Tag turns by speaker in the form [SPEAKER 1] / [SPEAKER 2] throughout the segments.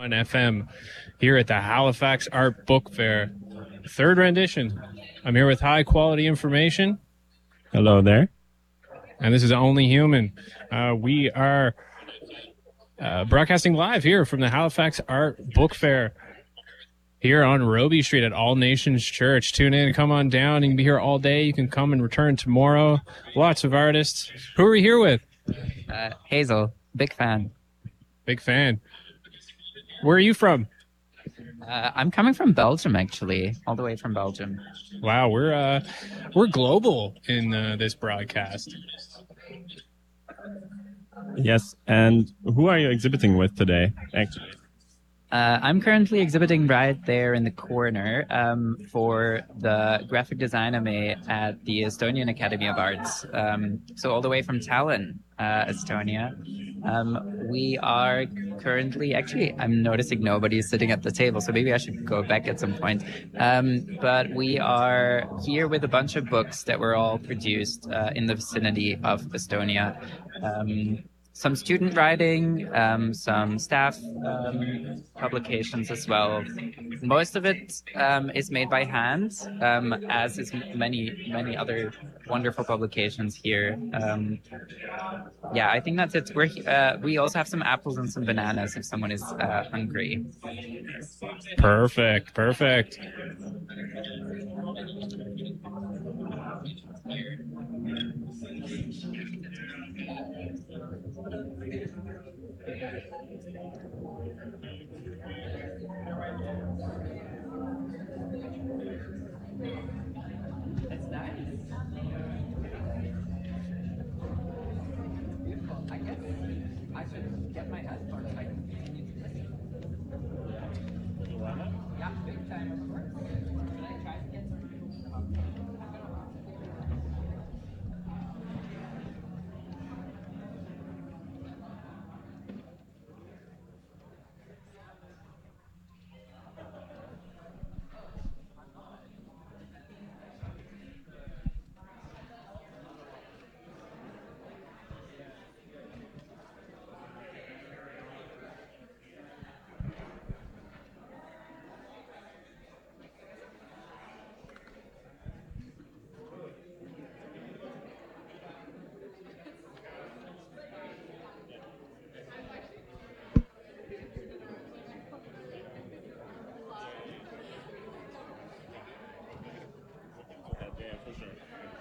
[SPEAKER 1] on FM here at the Halifax Art Book Fair, third rendition. I'm here with high quality information.
[SPEAKER 2] Hello there.
[SPEAKER 1] And this is Only Human. We are broadcasting live here from the Halifax Art Book Fair here on Robie Street at All Nations Church. Tune in, come on down. You can be here all day. You can come and return tomorrow. Lots of artists. Who are we here with?
[SPEAKER 3] Hazel, big fan.
[SPEAKER 1] Big fan. Where are you from?
[SPEAKER 3] I'm coming from Belgium, actually, all the way from Belgium.
[SPEAKER 1] Wow, we're global in this broadcast.
[SPEAKER 2] Yes, and who are you exhibiting with today, actually?
[SPEAKER 3] I'm currently exhibiting right there in the corner for the graphic design I'm at the Estonian Academy of Arts. So all the way from Tallinn, Estonia. We are currently, actually, I'm noticing nobody is sitting at the table, so maybe I should go back at some point. But we are here with a bunch of books that were all produced in the vicinity of Estonia. Some student writing, some staff publications as well. Most of it is made by hand, as is many other wonderful publications here. Yeah, I think that's it. We also have some apples and some bananas if someone is hungry.
[SPEAKER 1] Perfect.
[SPEAKER 3] That's nice. Beautiful. I guess I should get my headphones. Yeah, big time, of course. Can I try to get some?
[SPEAKER 2] Yeah, for sure.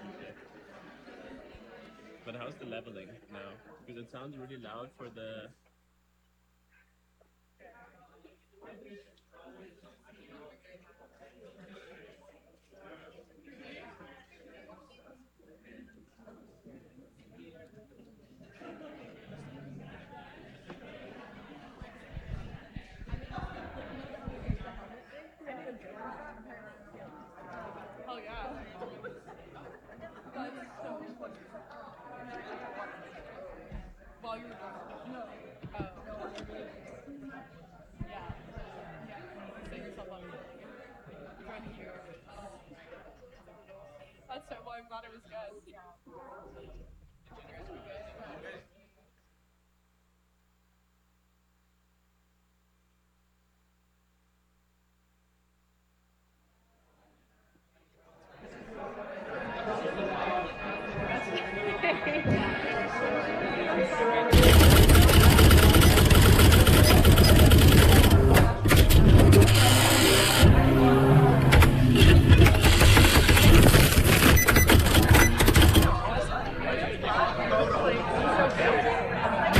[SPEAKER 2] But how's the leveling now? Because it sounds really loud for the...
[SPEAKER 4] Oh yeah. That's so funny. While you were doing no. Oh. Yeah. Yeah. Set yourself up for the year. That's so well, I'm glad it was good.